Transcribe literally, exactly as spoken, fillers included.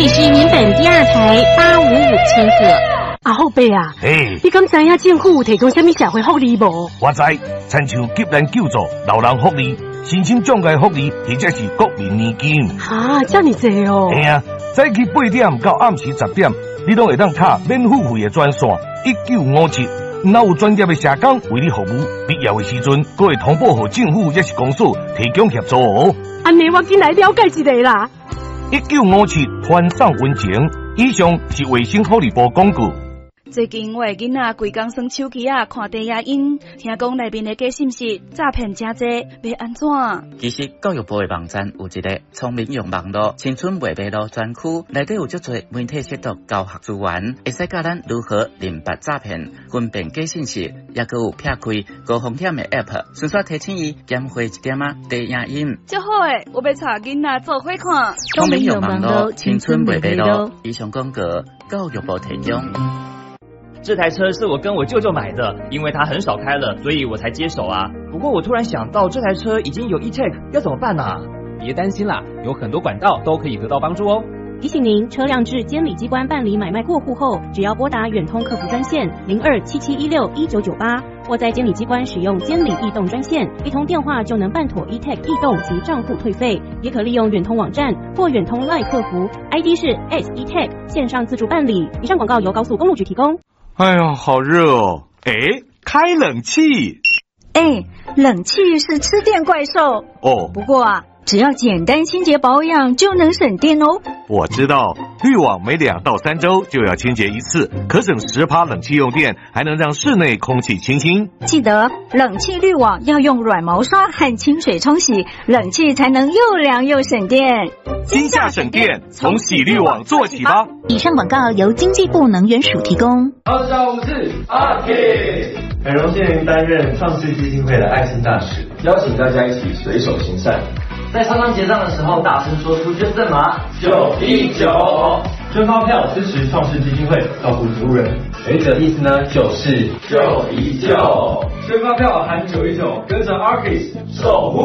里是民本第二台八五五千赫。 啊，后辈啊， 哎， 你敢知影政府有提供什么社会福利无？ 我知，亲像急难救助、老人福利、申请障碍福利，或者是国民年金。 啊，这么济哦！ 嘿啊，早起八点到暗时十点，你拢会当打免付费的专线一九五七，若有专业的社工为你服务，必要的时阵，佫会通报给政府也是公司提供协助哦。 安尼我进来了解一下啦。 一九五七欢送温情，以上是卫生福利部广告。 最近我的囡仔规工耍手机啊，看低影音，听讲内面的假信息、诈骗真多，要安怎？ 其实教育部的网站有一个聪明用网络青春未迷路专区，内底有足多媒体识读教学资源，会使教咱如何认别诈骗、分辨假信息，也佮有撇开高风险的 App， 顺续提醒伊减花一点啊低影音。 真好诶，我要带囡仔做伙看。 聪明用网络青春未迷路，以上广告教育部提供。 这台车是我跟我舅舅买的，因为他很少开了，所以我才接手啊。不过我突然想到，这台车已经有 e-tag， 要怎么办啊？ 别担心啦，有很多管道都可以得到帮助哦。 提醒您，车辆至监理机关办理买卖过户后，只要拨打远通客服专线零二七七一六一九九八，或在监理机关使用监理异动专线，一通电话就能办妥 e-tag 异动及账户退费。也可利用远通网站或远通 LINE 客服 ，I D 是 S e-tag， 线上自助办理。以上广告由高速公路局提供。 哎呀，好热哦！哎，开冷气。 哎，冷气是吃电怪兽哦。 不过啊，只要简单清洁保养就能省电哦。 我知道，滤网每两到三周就要清洁一次，可省十趴冷气用电，还能让室内空气清新。 记得冷气滤网要用软毛刷和清水冲洗，冷气才能又凉又省电。 今夏省电，从洗滤网做起吧。 以上广告由经济部能源署提供。 大家好，我是阿 K， 很荣幸担任创世基金会的爱心大使，邀请大家一起随手行善。 在超商结账的时候，大声说出捐赠码九一九，捐发票支持创世基金会，照顾植物人。而这意思呢，就是九一九，捐发票含九一九，跟着 Arcus 守护。